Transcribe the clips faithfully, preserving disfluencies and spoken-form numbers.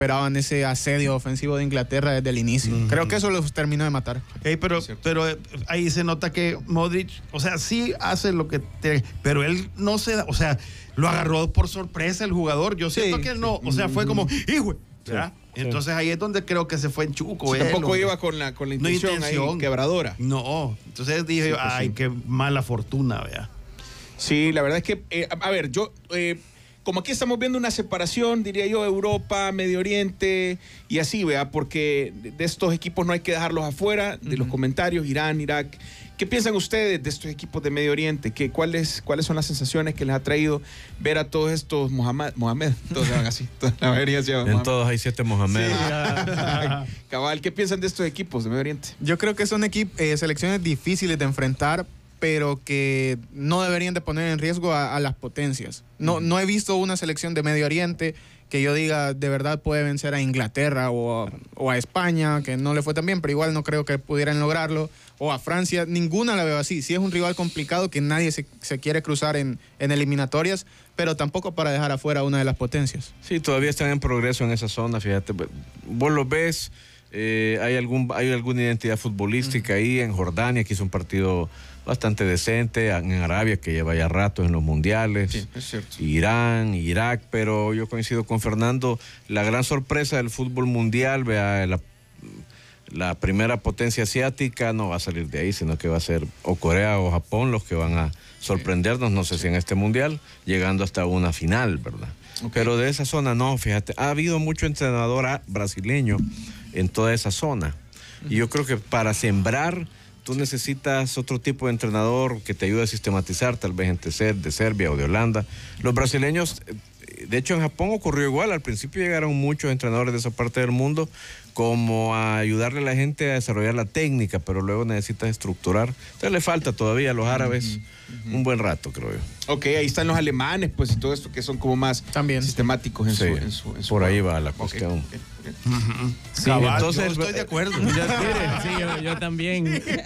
esperaban ese asedio ofensivo de Inglaterra desde el inicio. Uh-huh. Creo que eso los terminó de matar. Hey, pero, pero ahí se nota que Modric, o sea, sí hace lo que te, pero él no se da, o sea, lo agarró por sorpresa el jugador. Yo siento sí, que no, sí. o sea, fue como, hijo, ¿verdad? Sí. Entonces ahí es donde creo que se fue en chuco. Sí, él, tampoco iba con la, con la intención, no intención. Ahí, quebradora. No, entonces dije, sí, pues ay, sí. qué mala fortuna, vea. Sí, la verdad es que, eh, a ver, yo... Eh, como aquí estamos viendo una separación, diría yo, Europa, Medio Oriente y así, ¿vea? Porque de estos equipos no hay que dejarlos afuera de uh-huh. los comentarios, Irán, Irak. ¿Qué piensan ustedes de estos equipos de Medio Oriente? ¿Qué, cuáles, ¿Cuáles son las sensaciones que les ha traído ver a todos estos Mohamed? Mohamed, todos se van así, toda la mayoría se llama En todos hay siete Mohamed. Sí. Cabal, ¿qué piensan de estos equipos de Medio Oriente? Yo creo que son equip- eh, selecciones difíciles de enfrentar, pero que no deberían de poner en riesgo a, a las potencias. No, uh-huh. no he visto una selección de Medio Oriente que yo diga de verdad puede vencer a Inglaterra o a, o a España, que no le fue tan bien, pero igual no creo que pudieran lograrlo, o a Francia. Ninguna la veo así. Sí es un rival complicado que nadie se, se quiere cruzar en, en eliminatorias, pero tampoco para dejar afuera a una de las potencias. Sí, todavía están en progreso en esa zona, fíjate. Vos lo ves, eh, hay, algún, hay alguna identidad futbolística uh-huh. ahí en Jordania, que hizo un partido bastante decente, en Arabia, que lleva ya rato en los mundiales, sí, es cierto. Irán, Irak, pero yo coincido con Fernando, la gran sorpresa del fútbol mundial, vea, la, la primera potencia asiática no va a salir de ahí, sino que va a ser o Corea o Japón los que van a sorprendernos, no sé sí. si en este mundial, llegando hasta una final, ¿verdad? Okay. Pero de esa zona no, fíjate, ha habido mucho entrenador brasileño en toda esa zona, uh-huh. y yo creo que para sembrar tú necesitas otro tipo de entrenador que te ayude a sistematizar, tal vez gente de Serbia o de Holanda. Los brasileños, de hecho en Japón ocurrió igual, al principio llegaron muchos entrenadores de esa parte del mundo como a ayudarle a la gente a desarrollar la técnica, pero luego necesitas estructurar. Entonces le falta todavía a los árabes uh-huh, uh-huh. un buen rato, creo yo. Ok, ahí están los alemanes, pues, y todo esto que son como más también sistemáticos en, sí, su, en, su, en su... Por ahí va la cuestión. Okay, okay, okay. Uh-huh. Sí, Cabal, entonces, yo estoy de acuerdo. Mire, sí, yo, yo también.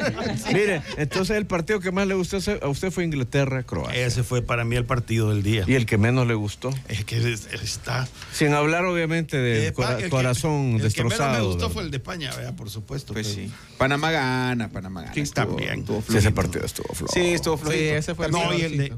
Mire, entonces el partido que más le gustó a usted fue Inglaterra-Croacia. Ese fue para mí el partido del día. ¿Y el que menos le gustó? Es que está... Sin hablar, obviamente, del eh, cora- el corazón que, destrozado. El que menos me gustó fue el de España, ¿verdad? Por supuesto. Pues pero... sí. Panamá gana, Panamá gana. Sí, estuvo, también. Estuvo sí, ese partido estuvo flojo. Sí, estuvo flojito. Sí, ese fue el no, y el de...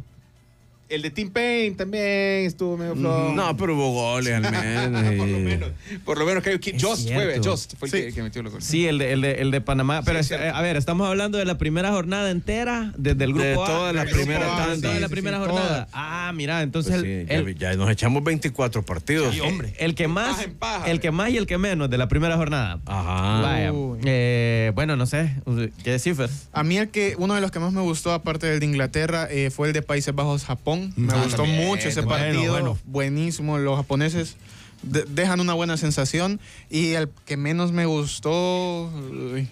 El de Tim Payne también estuvo medio flojo. No, pero hubo goles al menos. Y... por lo menos. Por lo menos que, que Just fue, Just fue sí. el que, que metió los goles. Sí, el de, el de, el de Panamá. Pero sí, es, a ver, estamos hablando de la primera jornada entera, desde el grupo de A. toda la primera A, tanda. Toda la primera sí, sí, jornada. toda. Ah, mira, entonces pues el, sí, el, ya, ya nos echamos veinticuatro partidos. Sí, hombre. El que más, paja paja, el que más y el que menos de la primera jornada. Ajá. Vaya. Eh, bueno, no sé, ¿qué decís, Fer? A mí el que, uno de los que más me gustó, aparte del de Inglaterra, eh, fue el de Países Bajos-Japón. Me ah, gustó también, mucho ese bueno, partido, bueno. buenísimo. Los japoneses de- dejan una buena sensación. Y el que menos me gustó, uy,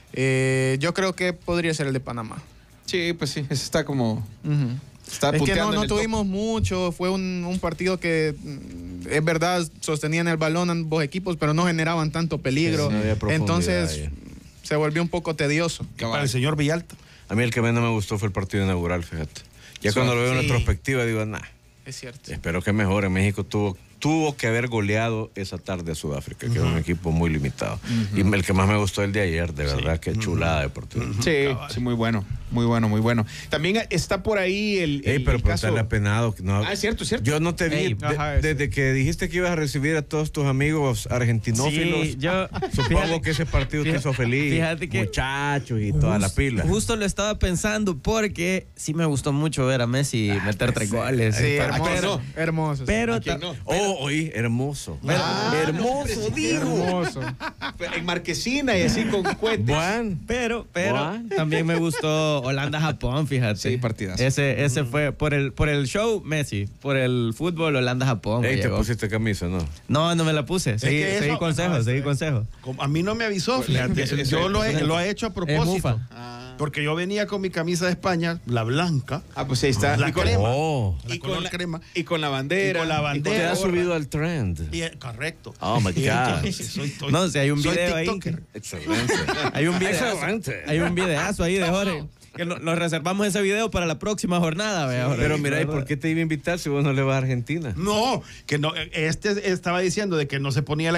eh, yo creo que podría ser el de Panamá. Sí, pues sí, ese está como... Uh-huh. Está es que no, punteando en no el tuvimos mucho, fue un, un partido que mm, es verdad sostenían el balón ambos equipos, pero no generaban tanto peligro. Sí, no había profundidad entonces ya. se volvió un poco tedioso. top. Para el señor Villalta. A mí el que menos me gustó fue el partido inaugural, fíjate. Ya Sí, cuando lo veo en sí. retrospectiva digo, nah, Es cierto. espero que mejore. México tuvo, tuvo que haber goleado esa tarde a Sudáfrica, que uh-huh. era un equipo muy limitado. Uh-huh. Y el que más me gustó el de ayer, de verdad, sí. Qué chulada deportiva. Uh-huh. Sí, sí, muy bueno, muy bueno, muy bueno. También está por ahí el, el, Ey, pero el caso... preguntarle a Penado. No, ah, es cierto, es cierto. Yo no te vi, Ey, de, ajá, desde sí. que dijiste que ibas a recibir a todos tus amigos argentinófilos, Sí, yo... supongo fíjate, que ese partido te hizo feliz. Fíjate que... Muchachos y toda la pila. Justo lo estaba pensando porque sí me gustó mucho ver a Messi ah, meter tres goles. Sí, Pero- hermoso. pero, hermoso. pero, ¿A quién ta- no? Oh, oí, hermoso. Ah, hermoso, no, digo. hermoso. En marquesina y así con cohetes. Bueno. pero, pero What? también me gustó Holanda-Japón, fíjate. Sí, partidazo. Ese, ese fue por el, por el show Messi, por el fútbol Holanda-Japón. me Ey, te llegó. pusiste camisa, ¿no? No, no me la puse. Seguí, que eso- seguí consejos, ah, seguí sí. consejos. Como a mí no me avisó, fíjate. Eso- eso- Yo lo he, eso- lo he hecho a Es propósito. mufa. Ah. Porque yo venía con mi camisa de España, la blanca, Ah, pues ahí está. la y con, crema. Oh. la y color con la, crema. y con la bandera. Y con la y bandera. Te la has gorra. subido al trend. Y, eh, correcto. Oh, my Y God. entonces, soy- soy- No, si hay un soy video ahí. tiktoker. Excelente. Hay un videazo, Excelente. hay un videazo ahí de Jorge. que no- nos reservamos ese video para la próxima jornada. vea, Pero mira, ¿y por qué te iba a invitar si vos no le vas a Argentina? No, que no, este estaba diciendo de que no se ponía la